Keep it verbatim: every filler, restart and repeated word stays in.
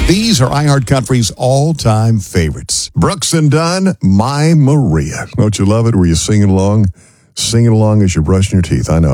These are iHeartCountry's all-time favorites. Brooks and Dunn, My Maria. Don't you love it? Were you singing along? Singing along as you're brushing your teeth. I know.